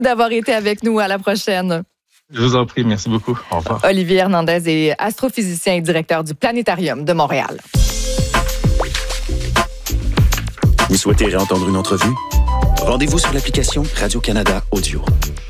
d'avoir été avec nous. À la prochaine. Je vous en prie, merci beaucoup. Au revoir. Olivier Hernandez est astrophysicien et directeur du Planétarium de Montréal. Vous souhaitez réentendre une entrevue? Rendez-vous sur l'application Radio-Canada Audio.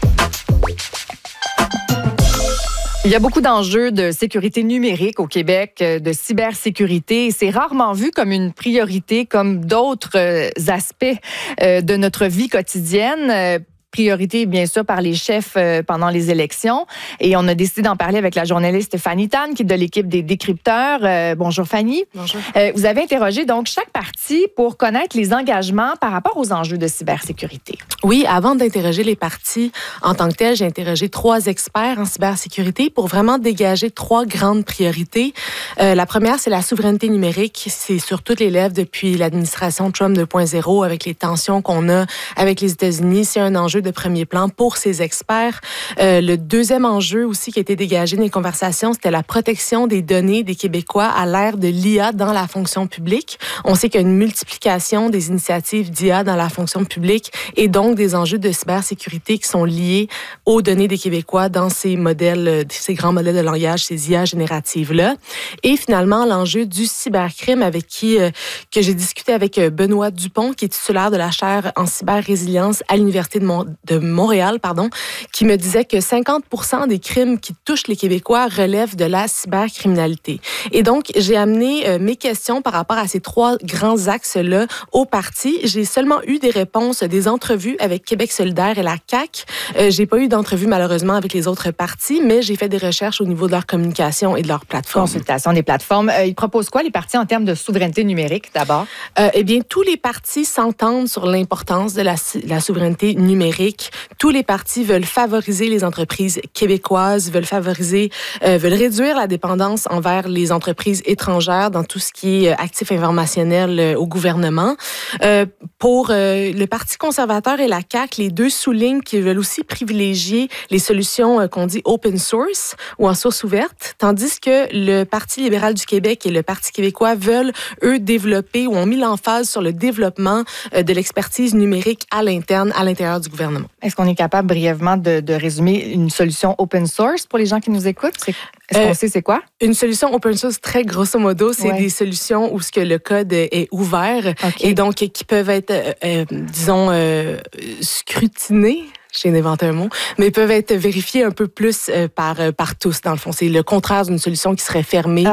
Il y a beaucoup d'enjeux de sécurité numérique au Québec, de cybersécurité. C'est rarement vu comme une priorité, comme d'autres aspects de notre vie quotidienne. Priorité, bien sûr, par les chefs pendant les élections. Et on a décidé d'en parler avec la journaliste Fanny Tan, qui est de l'équipe des décrypteurs. Bonjour, Fanny. Bonjour. Vous avez interrogé donc chaque parti pour connaître les engagements par rapport aux enjeux de cybersécurité. Oui, avant d'interroger les partis en tant que tels, j'ai interrogé 3 experts en cybersécurité pour vraiment dégager 3 grandes priorités. La première, c'est la souveraineté numérique. C'est sur toutes les lèvres depuis l'administration Trump 2.0, avec les tensions qu'on a avec les États-Unis. C'est un enjeu de premier plan pour ces experts. Le deuxième enjeu aussi qui a été dégagé dans les conversations, c'était la protection des données des Québécois à l'ère de l'IA dans la fonction publique. On sait qu'il y a une multiplication des initiatives d'IA dans la fonction publique et donc des enjeux de cybersécurité qui sont liés aux données des Québécois dans ces modèles, ces grands modèles de langage, ces IA génératives-là. Et finalement, l'enjeu du cybercrime avec que j'ai discuté avec Benoît Dupont, qui est titulaire de la chaire en cyber-résilience à l'Université de Montréal, qui me disait que 50% des crimes qui touchent les Québécois relèvent de la cybercriminalité. Et donc, j'ai amené mes questions par rapport à ces 3 grands axes-là au parti. J'ai seulement eu des réponses, des entrevues avec Québec solidaire et la CAQ. J'ai pas eu d'entrevue, malheureusement, avec les autres partis, mais j'ai fait des recherches au niveau de leur communication et de leur plateforme. Consultation des plateformes. Ils proposent quoi, les partis, en termes de souveraineté numérique, d'abord? Eh bien, tous les partis s'entendent sur l'importance de la souveraineté numérique. Tous les partis veulent favoriser les entreprises québécoises, veulent réduire la dépendance envers les entreprises étrangères dans tout ce qui est actif informationnel au gouvernement. Pour le Parti conservateur et la CAQ, les deux soulignent qu'ils veulent aussi privilégier les solutions qu'on dit open source ou en source ouverte, tandis que le Parti libéral du Québec et le Parti québécois veulent, eux, développer ou ont mis l'emphase sur le développement de l'expertise numérique à l'intérieur du gouvernement. Est-ce qu'on est capable brièvement de résumer une solution open source pour les gens qui nous écoutent? Est-ce qu'on sait c'est quoi? Une solution open source, très grosso modo, c'est des solutions où ce que le code est ouvert et donc qui peuvent être, scrutinées. J'ai inventé un mot, mais peuvent être vérifiés un peu plus par tous, dans le fond. C'est le contraire d'une solution qui serait fermée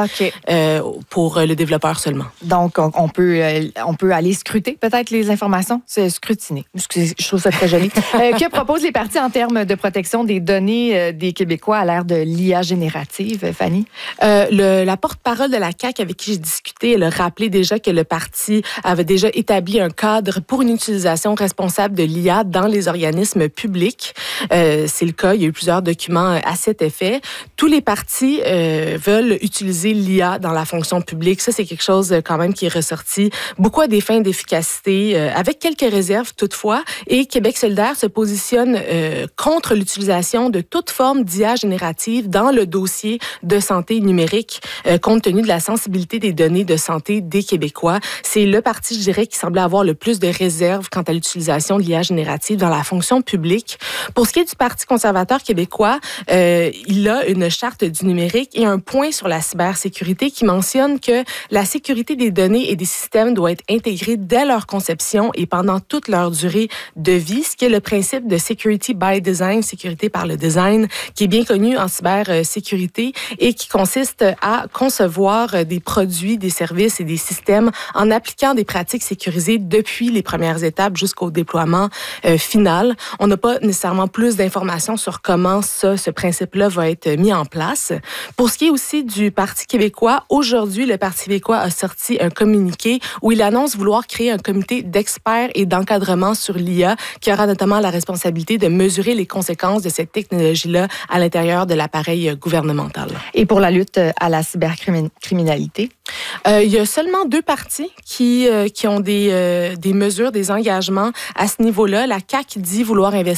pour le développeur seulement. Donc, on peut aller scruter peut-être les informations, c'est scrutiner. Je trouve ça très joli. Que proposent les partis en termes de protection des données des Québécois à l'ère de l'IA générative, Fanny? La porte-parole de la CAQ avec qui j'ai discuté, elle a rappelé déjà que le parti avait déjà établi un cadre pour une utilisation responsable de l'IA dans les organismes publics. C'est le cas. Il y a eu plusieurs documents à cet effet. Tous les partis veulent utiliser l'IA dans la fonction publique. Ça, c'est quelque chose quand même qui est ressorti. Beaucoup à des fins d'efficacité, avec quelques réserves toutefois. Et Québec solidaire se positionne contre l'utilisation de toute forme d'IA générative dans le dossier de santé numérique, compte tenu de la sensibilité des données de santé des Québécois. C'est le parti, je dirais, qui semblait avoir le plus de réserves quant à l'utilisation de l'IA générative dans la fonction publique. Pour ce qui est du Parti conservateur québécois, il a une charte du numérique et un point sur la cybersécurité qui mentionne que la sécurité des données et des systèmes doit être intégrée dès leur conception et pendant toute leur durée de vie, ce qui est le principe de security by design, sécurité par le design, qui est bien connu en cybersécurité et qui consiste à concevoir des produits, des services et des systèmes en appliquant des pratiques sécurisées depuis les premières étapes jusqu'au déploiement final. On n'a pas nécessairement plus d'informations sur comment ce principe-là va être mis en place. Pour ce qui est aussi du Parti québécois, aujourd'hui, le Parti québécois a sorti un communiqué où il annonce vouloir créer un comité d'experts et d'encadrement sur l'IA qui aura notamment la responsabilité de mesurer les conséquences de cette technologie-là à l'intérieur de l'appareil gouvernemental. Et pour la lutte à la cybercriminalité? Il y a seulement 2 partis qui ont des mesures, des engagements à ce niveau-là. La CAQ dit vouloir investir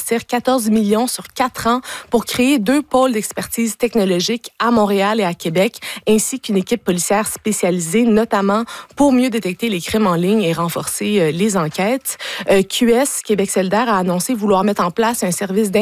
d'investir 14 millions sur 4 ans pour créer 2 pôles d'expertise technologique à Montréal et à Québec, ainsi qu'une équipe policière spécialisée, notamment pour mieux détecter les crimes en ligne et renforcer les enquêtes. QS, Québec solidaire, a annoncé vouloir mettre en place un service